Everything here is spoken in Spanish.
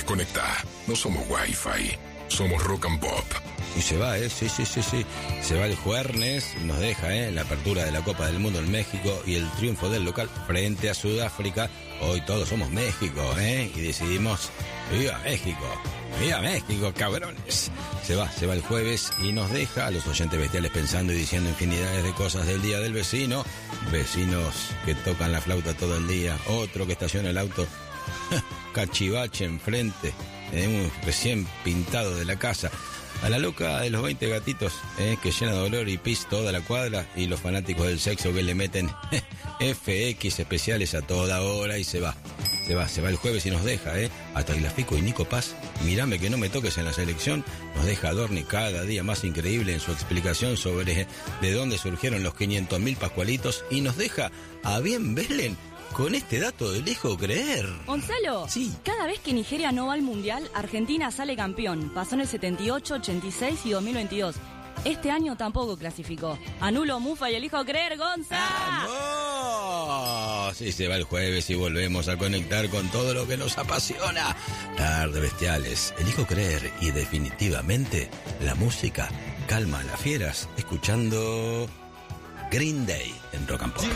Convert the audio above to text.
Conecta. No somos Wi-Fi. Somos Rock and Pop. Y se va, sí. Se va el jueves, nos deja, la apertura de la Copa del Mundo en México y el triunfo del local frente a Sudáfrica. Hoy todos somos México, y decidimos, ¡viva México! ¡Viva México, cabrones! Se va el jueves y nos deja a los oyentes bestiales pensando y diciendo infinidades de cosas del día del vecino. Vecinos que tocan la flauta todo el día. Otro que estaciona el auto cachivache enfrente, un recién pintado de la casa. A la loca de los 20 gatitos, que llena de dolor y pis toda la cuadra, y los fanáticos del sexo que le meten FX especiales a toda hora, y se va el jueves y nos deja, a Tagliafico y Nico Paz. Mírame que no me toques en la selección. Nos deja a Dorni cada día más increíble en su explicación sobre de dónde surgieron los 500.000 pascualitos, y nos deja a Bien Belén con este dato del hijo creer. Gonzalo, sí. Cada vez que Nigeria no va al Mundial, Argentina sale campeón. Pasó en el 78, 86 y 2022. Este año tampoco clasificó. Anulo, Mufa y el hijo creer, Gonza. ¡Vamos! Sí, se va el jueves y volvemos a conectar con todo lo que nos apasiona. Tarde Bestiales, el hijo creer y definitivamente la música calma a las fieras, escuchando Green Day en Rock and Pop.